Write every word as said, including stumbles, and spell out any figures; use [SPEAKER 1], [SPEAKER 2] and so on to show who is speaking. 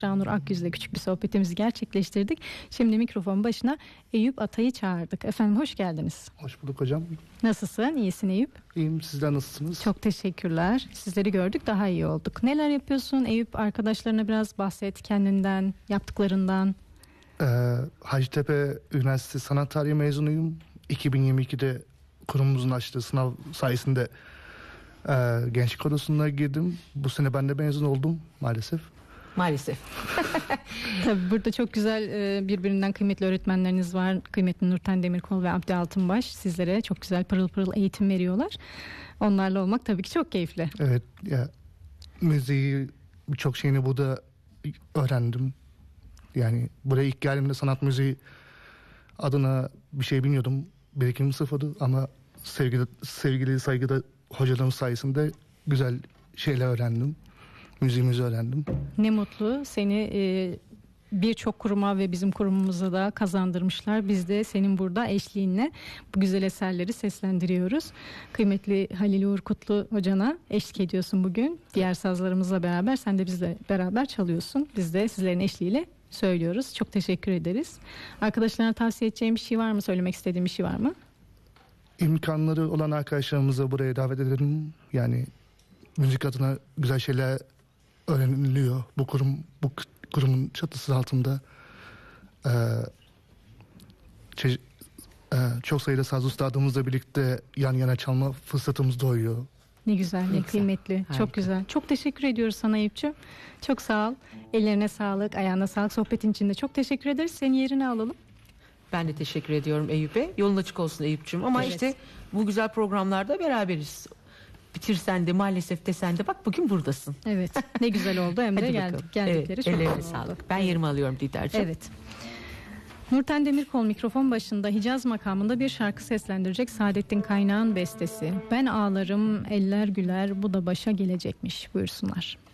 [SPEAKER 1] Nur Akgüz'le küçük bir sohbetimizi gerçekleştirdik. Şimdi mikrofon başına Eyüp Atay'ı çağırdık. Efendim hoş geldiniz.
[SPEAKER 2] Hoş bulduk hocam.
[SPEAKER 1] Nasılsın? İyisin Eyüp?
[SPEAKER 2] İyiyim. Sizler nasılsınız?
[SPEAKER 1] Çok teşekkürler. Sizleri gördük, daha iyi olduk. Neler yapıyorsun Eyüp? Arkadaşlarına biraz bahset kendinden, yaptıklarından.
[SPEAKER 2] Ee, Hacettepe Üniversitesi Sanat Tarihi mezunuyum. iki bin yirmi ikide kurumumuzun açtığı sınav sayesinde e, gençlik konusuna girdim. Bu sene ben de mezun oldum maalesef.
[SPEAKER 3] Maalesef.
[SPEAKER 1] Tabii burada çok güzel birbirinden kıymetli öğretmenleriniz var. Kıymetli Nurten Demirkol ve Abdi Altınbaş sizlere çok güzel pırıl pırıl eğitim veriyorlar. Onlarla olmak tabii ki çok keyifli.
[SPEAKER 2] Evet ya, müziği birçok şeyini burada öğrendim. Yani buraya ilk geldiğimde sanat müziği adına bir şey bilmiyordum. Birikimim sıfırdı ama sevgili, sevgili saygıda hocalarım sayesinde güzel şeyler öğrendim. Müziğimizi öğrendim.
[SPEAKER 1] Ne mutlu seni e, birçok kuruma ve bizim kurumumuza da kazandırmışlar. Biz de senin burada eşliğinle bu güzel eserleri seslendiriyoruz. Kıymetli Halil Uğur Kutlu hocana eşlik ediyorsun bugün. Diğer sazlarımızla beraber sen de bizle beraber çalıyorsun. Biz de sizlerin eşliğiyle söylüyoruz. Çok teşekkür ederiz. Arkadaşlarına tavsiye edeceğim bir şey var mı? Söylemek istediğim bir şey var mı?
[SPEAKER 2] İmkanları olan arkadaşlarımızı buraya davet edelim. Yani müzik adına güzel şeyler öğreniliyor. Bu kurum, bu kurumun çatısı altında ee, çe- e, çok sayıda saz ustadımızla birlikte yan yana çalma fırsatımız doğuyor.
[SPEAKER 1] Ne güzel, ne kıymetli. Harika. Çok güzel. Çok teşekkür ediyoruz sana Eyüp'cüğüm. Çok sağ ol. Ellerine sağlık, ayağına sağlık. Sohbetin için de çok teşekkür ederiz. Senin yerine alalım.
[SPEAKER 3] Ben de teşekkür ediyorum Eyüp'e. Yolun açık olsun Eyüp'cüğüm. Ama evet, işte bu güzel programlarda beraberiz. Bitirsen de maalesef desen de bak bugün buradasın.
[SPEAKER 1] Evet. Ne güzel oldu hem de geldik. Geldikleri
[SPEAKER 3] evet,
[SPEAKER 1] çok
[SPEAKER 3] ellerine sağlık. Ben yerimi alıyorum Diddar'cığım.
[SPEAKER 1] Evet. Nurten Demirkol mikrofon başında Hicaz makamında bir şarkı seslendirecek. Saadettin Kaynağ'ın bestesi. Ben ağlarım, eller güler, bu da başa gelecekmiş. Buyursunlar.